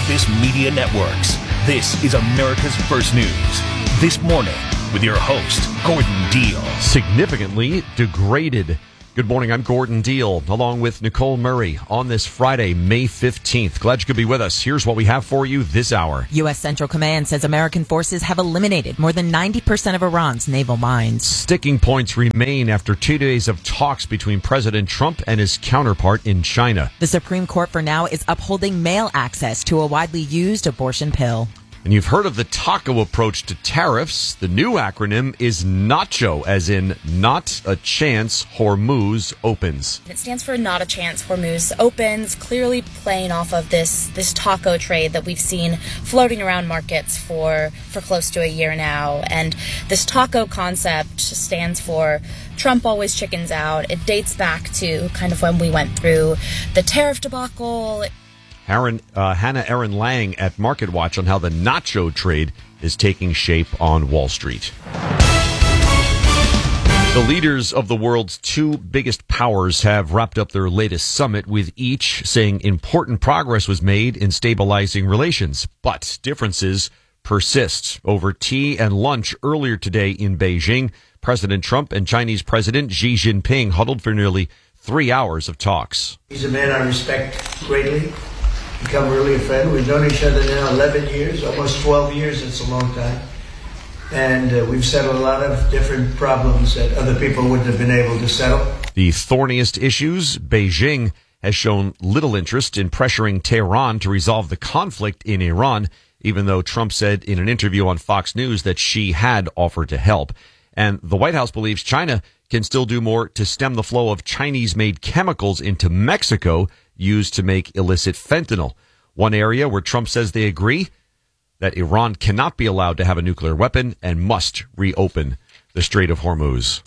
Memphis Media Networks. This is America's First News. This morning with your host, Gordon Deal. Significantly degraded. Good morning, I'm Gordon Deal, along with Nicole Murray on this Friday, May 15th. Glad you could be with us. Here's what we have for you this hour. U.S. Central Command says American forces have eliminated more than 90% of Iran's naval mines. Sticking points remain after 2 days of talks between President Trump and his counterpart in China. The Supreme Court for now is upholding male access to a widely used abortion pill. And you've heard of the taco approach to tariffs. The new acronym is NACHO, as in Not a Chance Hormuz Opens. It stands for Not a Chance Hormuz Opens, clearly playing off of this taco trade that we've seen floating around markets for close to a year now. And this taco concept stands for Trump always chickens out. It dates back to kind of when we went through the tariff debacle. Hannah Aaron Lang at MarketWatch on how the nacho trade is taking shape on Wall Street. The leaders of the world's two biggest powers have wrapped up their latest summit, with each saying important progress was made in stabilizing relations, but differences persist. Over tea and lunch earlier today in Beijing, President Trump and Chinese President Xi Jinping huddled for nearly 3 hours of talks. He's a man I respect greatly. Become really a friend. We've known each other now 11 years, almost 12 years. It's a long time. And we've settled a lot of different problems that other people wouldn't have been able to settle. The thorniest issues, Beijing has shown little interest in pressuring Tehran to resolve the conflict in Iran, even though Trump said in an interview on Fox News that Xi had offered to help. And the White House believes China can still do more to stem the flow of Chinese-made chemicals into Mexico used to make illicit fentanyl. One area where Trump says they agree that Iran cannot be allowed to have a nuclear weapon and must reopen the Strait of Hormuz.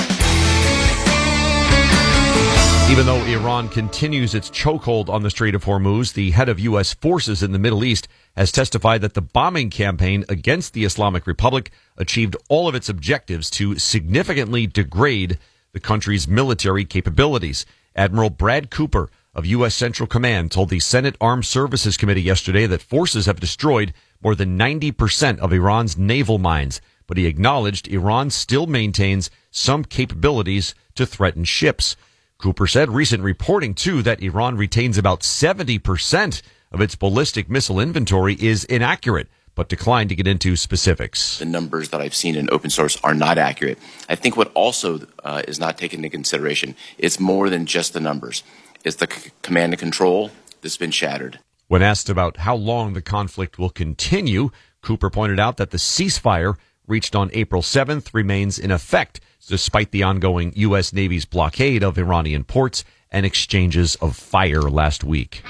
Even though Iran continues its chokehold on the Strait of Hormuz, the head of U.S. forces in the Middle East has testified that the bombing campaign against the Islamic Republic achieved all of its objectives to significantly degrade the country's military capabilities. Admiral Brad Cooper of U.S. Central Command told the Senate Armed Services Committee yesterday that forces have destroyed more than 90% of Iran's naval mines, but he acknowledged Iran still maintains some capabilities to threaten ships. Cooper said recent reporting, too, that Iran retains about 70% of its ballistic missile inventory is inaccurate, but declined to get into specifics. The numbers that I've seen in open source are not accurate. I think what also is not taken into consideration is more than just the numbers. It's the command and control that's been shattered. When asked about how long the conflict will continue, Cooper pointed out that the ceasefire reached on April 7th remains in effect, despite the ongoing U.S. Navy's blockade of Iranian ports and exchanges of fire last week.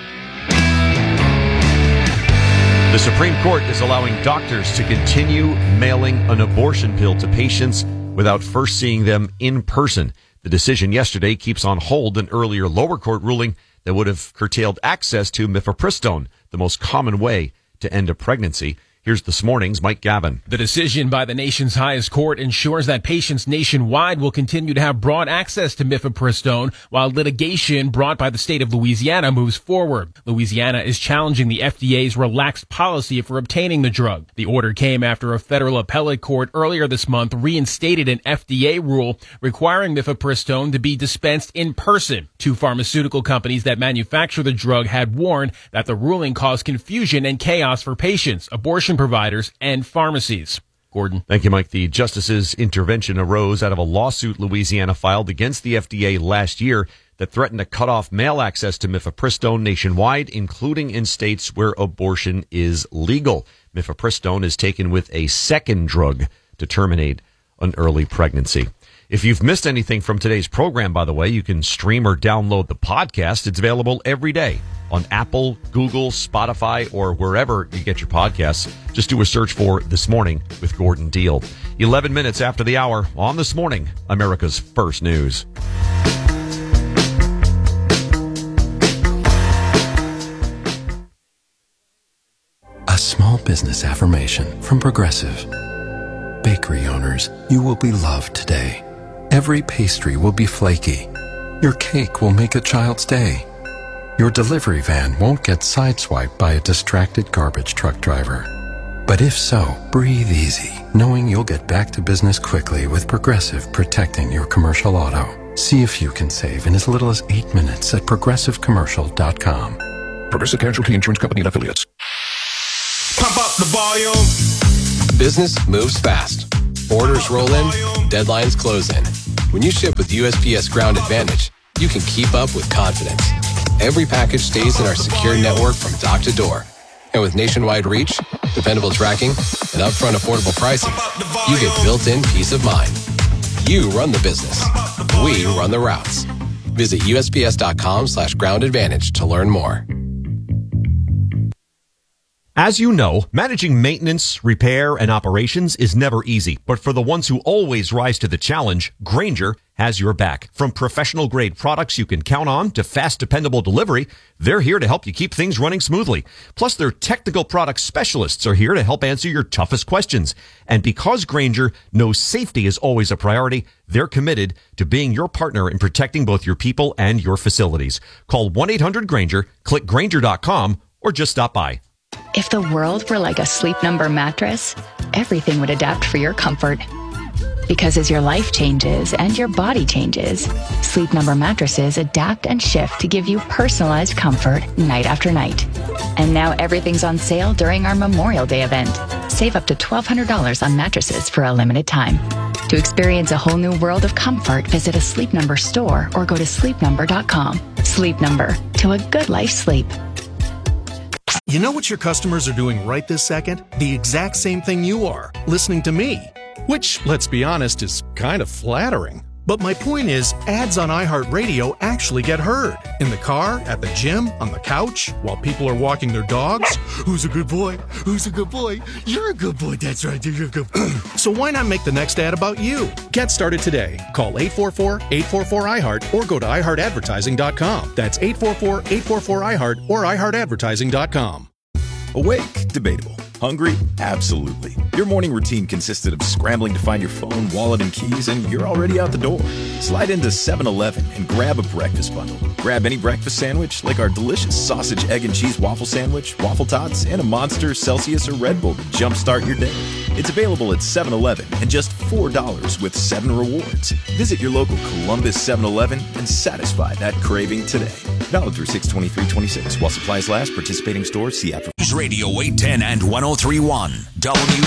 The Supreme Court is allowing doctors to continue mailing an abortion pill to patients without first seeing them in person. The decision yesterday keeps on hold an earlier lower court ruling that would have curtailed access to mifepristone, the most common way to end a pregnancy. Here's this morning's Mike Gavin. The decision by the nation's highest court ensures that patients nationwide will continue to have broad access to mifepristone while litigation brought by the state of Louisiana moves forward. Louisiana is challenging the FDA's relaxed policy for obtaining the drug. The order came after a federal appellate court earlier this month reinstated an FDA rule requiring mifepristone to be dispensed in person. Two pharmaceutical companies that manufacture the drug had warned that the ruling caused confusion and chaos for patients, abortion providers, and pharmacies. Gordon. Thank you, Mike. The justice's intervention arose out of a lawsuit Louisiana filed against the FDA last year that threatened to cut off mail access to mifepristone nationwide, including in states where abortion is legal. Mifepristone is taken with a second drug to terminate an early pregnancy. If you've missed anything from today's program, by the way, you can stream or download the podcast. It's available every day on Apple, Google, Spotify, or wherever you get your podcasts. Just do a search for This Morning with Gordon Deal. 11 minutes after the hour on This Morning, America's First News. A small business affirmation from Progressive. Bakery owners, you will be loved today. Every pastry will be flaky. Your cake will make a child's day. Your delivery van won't get sideswiped by a distracted garbage truck driver. But if so, breathe easy, knowing you'll get back to business quickly with Progressive protecting your commercial auto. See if you can save in as little as 8 minutes at progressivecommercial.com. Progressive Casualty Insurance Company and Affiliates. Pump up the volume. Business moves fast. Orders roll in, deadlines close in. When you ship with USPS Ground Advantage, you can keep up with confidence. Every package stays in our secure network from dock to door. And with nationwide reach, dependable tracking, and upfront affordable pricing, you get built-in peace of mind. You run the business. We run the routes. Visit USPS.com/Ground Advantage to learn more. As you know, managing maintenance, repair, and operations is never easy. But for the ones who always rise to the challenge, Grainger has your back. From professional-grade products you can count on to fast, dependable delivery, they're here to help you keep things running smoothly. Plus, their technical product specialists are here to help answer your toughest questions. And because Grainger knows safety is always a priority, they're committed to being your partner in protecting both your people and your facilities. Call 1-800-GRAINGER, click Grainger.com, or just stop by. If the world were like a Sleep Number mattress, everything would adapt for your comfort. Because as your life changes and your body changes, Sleep Number mattresses adapt and shift to give you personalized comfort night after night. And now everything's on sale during our Memorial Day event. Save up to $1,200 on mattresses for a limited time. To experience a whole new world of comfort, visit a Sleep Number store or go to sleepnumber.com. Sleep Number, to a good life sleep. You know what your customers are doing right this second? The exact same thing you are, listening to me. Which, let's be honest, is kind of flattering. But my point is, ads on iHeartRadio actually get heard. In the car, at the gym, on the couch, while people are walking their dogs. Who's a good boy? Who's a good boy? You're a good boy. That's right. You're a good boy. So why not make the next ad about you? Get started today. Call 844-844-iHeart or go to iHeartAdvertising.com. That's 844-844-iHeart or iHeartAdvertising.com. Awake? Debatable. Hungry? Absolutely. Your morning routine consisted of scrambling to find your phone, wallet, and keys, and you're already out the door. Slide into 7-Eleven and grab a breakfast bundle. Grab any breakfast sandwich, like our delicious sausage, egg, and cheese waffle sandwich, waffle tots, and a Monster, Celsius, or Red Bull to jumpstart your day. It's available at 7-Eleven and just $4 with 7 rewards. Visit your local Columbus 7-Eleven and satisfy that craving today. Valid through 6/23/26. While supplies last, participating stores see after. Radio 810 and 103.1 W.